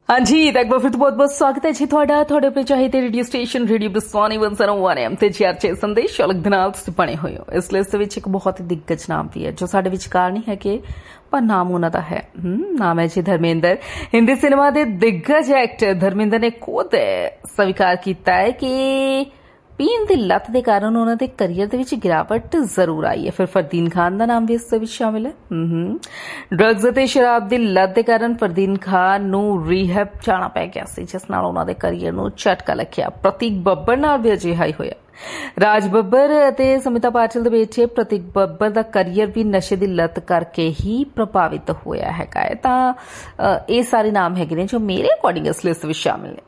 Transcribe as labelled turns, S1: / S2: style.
S1: हाँ जी, तो एक बार फिर तो बहुत बहुत स्वागत है जी ਤੁਹਾਡਾ ਤੁਹਾਡੇ ਆਪਣੇ ਚਾਹੀਦੇ ਰੇਡੀਓ ਸਟੇਸ਼ਨ ਰੇਡੀਓ ਬਸਵਾਨੀ 101 ਐਮ ਤੇ ਚਰਚੇ ਸੰਦੇਸ਼ ਅਲੱਗ ਦੇ ਨਾਲ ਤੁਸੀਂ ਬਣੇ ਹੋਏ ਹੋ। ਇਸ ਲਿਸਟ ਵਿੱਚ ਇੱਕ ਬਹੁਤ ਹੀ ਦਿੱਗਜ ਨਾਮ ਵੀ ਹੈ ਜੋ ਸਾਡੇ ਵਿਚਕਾਰ ਨਹੀਂ ਹੈ ਕਿ ਪਰ ਨਾਮ ਉਹਨਾਂ ਦਾ ਹੈ ਨਾਮ ਹੈ ਜੀ ਧਰਮਿੰਦਰ। ਹਿੰਦੀ ਸਿਨੇਮਾ ਦੇ ਦਿੱਗਜ ਐਕਟਰ ਧਰਮਿੰਦਰ ਨੇ ਖੁਦ ਸਵੀਕਾਰ ਕੀਤਾ ਹੈ ਕਿ ਪੀਣ ਦੀ ਲੱਤ ਦੇ ਕਾਰਨ ਉਹਨਾਂ ਦੇ ਕਰੀਅਰ ਦੇ ਵਿੱਚ ਗਿਰਾਵਟ ਜ਼ਰੂਰ ਆਈ ਹੈ। ਫਿਰ ਫਰਦੀਨ ਖਾਨ ਦਾ ਨਾਮ ਵੀ ਇਸ ਦੇ ਵਿੱਚ ਸ਼ਾਮਿਲ ਹੈ। ਡਰੱਗਸ ਅਤੇ ਸ਼ਰਾਬ ਦੀ ਲੱਤ ਦੇ ਕਾਰਨ ਫਰਦੀਨ ਖਾਨ ਨੂੰ ਰੀਹੈਬ ਜਾਣਾ ਪੈ ਗਿਆ ਸੀ, ਜਿਸ ਨਾਲ ਉਹਨਾਂ ਦੇ ਕਰੀਅਰ ਨੂੰ ਝਟਕਾ ਲੱਗਿਆ। ਪ੍ਰਤੀਕ ਬੱਬਰ ਨਾਲ ਵੀ ਅਜਿਹਾ ਹੀ ਹੋਇਆ। ਰਾਜ ਬੱਬਰ ਅਤੇ ਸਮਿਤਾ ਪਾਟਿਲ ਦੇ ਵਿੱਚ ਪ੍ਰਤੀਕ ਬੱਬਰ ਦਾ ਕਰੀਅਰ ਵੀ ਨਸ਼ੇ ਦੀ ਲੱਤ ਕਰਕੇ ਹੀ ਪ੍ਰਭਾਵਿਤ ਹੋਇਆ ਹੈਗਾ ਹੈ। ਤਾਂ ਇਹ ਸਾਰੇ ਨਾਮ ਹੈਗੇ ਨੇ ਜੋ ਮੇਰੇ ਅਕੋਰਡਿੰਗ ਇਸ ਲਿਸਟ ਵਿੱਚ ਸ਼ਾਮਿਲ ਨੇ।